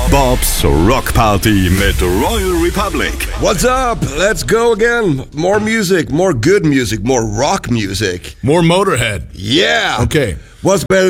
Bob's Rock Party mit Royal Republic. What's up? Let's go again. More music, more good music, more rock music. More Motorhead. Yeah. Okay. What's better